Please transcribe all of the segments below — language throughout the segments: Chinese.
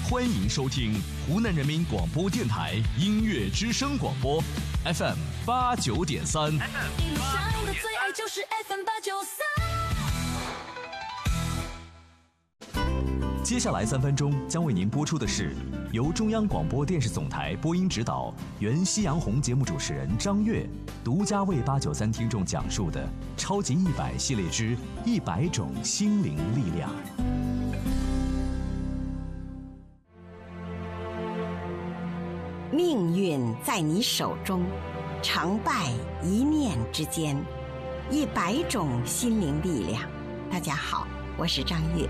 欢迎收听湖南人民广播电台音乐之声广播 FM 89.3。 一路上的最爱就是 FM 893。 接下来3分钟将为您播出的是由中央广播电视总台播音指导、原夕阳红节目主持人张悦独家为893听众讲述的《超级100系列之100种心灵力量》。 命运在你手中，成败一念之间，100种心灵力量。大家好，我是张悦。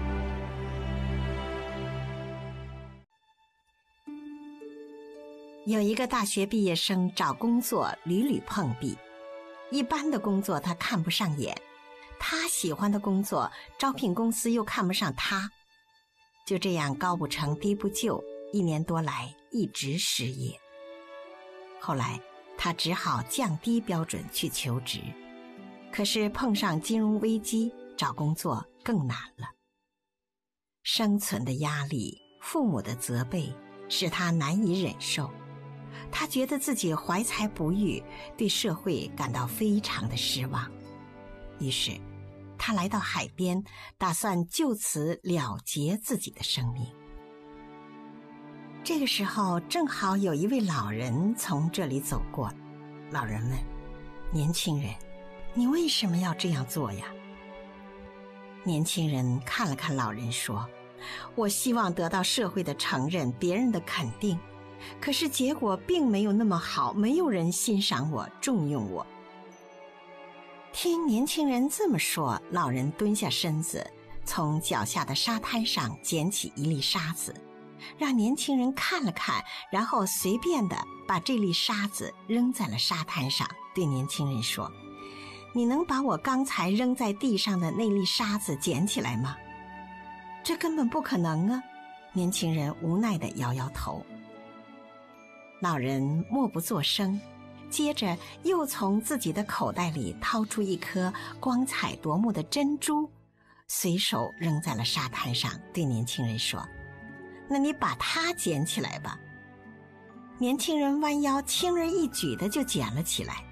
有一个大学毕业生找工作屡屡碰壁，一般的工作他看不上眼，他喜欢的工作招聘公司又看不上他，就这样高不成低不就，1年多来一直失业。后来他只好降低标准去求职，可是碰上金融危机，找工作更难了。生存的压力，父母的责备，使他难以忍受。他觉得自己怀才不遇，对社会感到非常的失望。于是他来到海边，打算就此了结自己的生命。这个时候正好有一位老人从这里走过，老人问：年轻人，你为什么要这样做呀？年轻人看了看老人说：我希望得到社会的承认，别人的肯定，可是结果并没有那么好，没有人欣赏我，重用我。听年轻人这么说，老人蹲下身子，从脚下的沙滩上捡起一粒沙子，让年轻人看了看，然后随便地把这粒沙子扔在了沙滩上，对年轻人说：你能把我刚才扔在地上的那粒沙子捡起来吗？这根本不可能啊！年轻人无奈地摇摇头。老人默不作声，接着又从自己的口袋里掏出一颗光彩夺目的珍珠，随手扔在了沙滩上，对年轻人说：那你把它捡起来吧。年轻人弯腰轻而易举的就捡了起来。